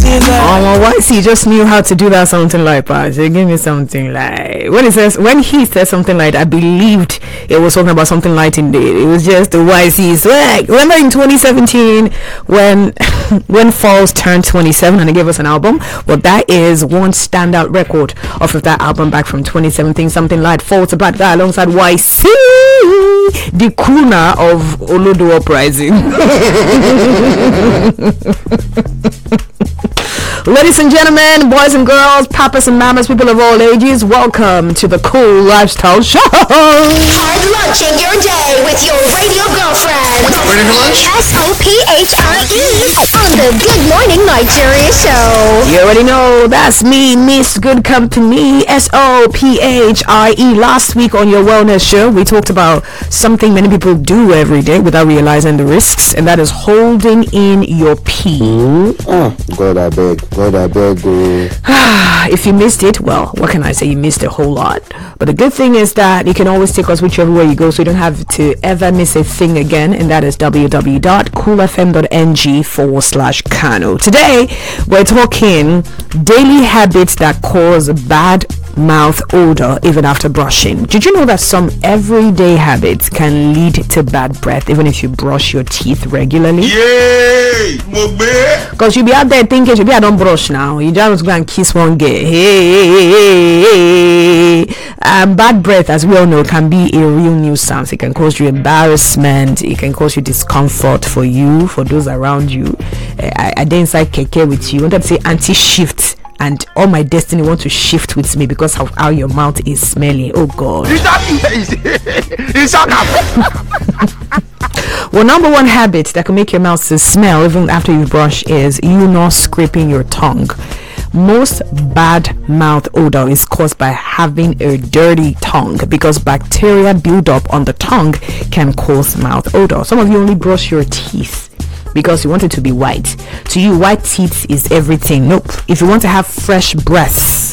Oh, why he just knew how to do that something like that. Give me something like when he says something like I believed it was talking about something light indeed. It was just the YC swag. Remember in 2017 when Falls turned 27 and they gave us an album? Well, that is one standout record off of that album back from 2017. Something like Falls, a bad guy alongside YC, the crooner of Olodo Uprising. Ladies and gentlemen, boys and girls, papas and mamas, people of all ages, welcome to the Cool Lifestyle Show. Hard lunching your day with your radio girlfriend. Ready for lunch? SOPHRE on the Good Morning Nigeria Show. You already know, that's me, Miss Good Company, SOPHRE. Last week on your wellness show, we talked about something many people do every day without realizing the risks, and that is holding in your pee. Oh, God, I beg. If you missed it, well, what can I say? You missed a whole lot. But the good thing is that you can always take us with you everywhere you go, so you don't have to ever miss a thing again, and that is www.coolfm.ng/Kano. Today, we're talking daily habits that cause bad mouth odor even after brushing. Did you know that some everyday habits can lead to bad breath even if you brush your teeth regularly? Yay! Because you'll be out there thinking, maybe I don't brush now. You just go and kiss one girl. Hey. Bad breath, as we all know, can be a real nuisance. It can cause you embarrassment. It can cause you discomfort for you, for those around you. I did inside keke with you. I wanted to say anti-shift. And all my destiny want to shift with me because of how your mouth is smelling. Oh God. Well, number one habit that can make your mouth to smell even after you brush is you not scraping your tongue. Most bad mouth odor is caused by having a dirty tongue because bacteria build up on the tongue can cause mouth odor. Some of you only brush your teeth because you want it to be white. To you, white teeth is everything. Nope. If you want to have fresh breaths,